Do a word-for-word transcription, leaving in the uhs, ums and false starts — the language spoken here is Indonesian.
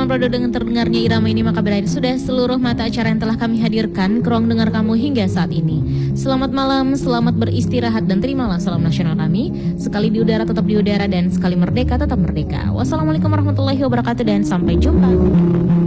Bersamaan pada dengan terdengarnya irama ini maka berakhir sudah seluruh mata acara yang telah kami hadirkan ke ruang dengar kamu hingga saat ini. Selamat malam, selamat beristirahat dan terimalah salam nasional kami. Sekali di udara tetap di udara dan sekali merdeka tetap merdeka. Wassalamualaikum warahmatullahi wabarakatuh dan sampai jumpa.